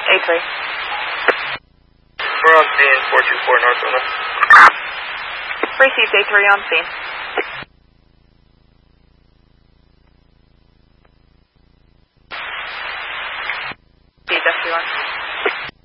A3. We're on scene, 424 North Luna. Received A3 on scene. B-51.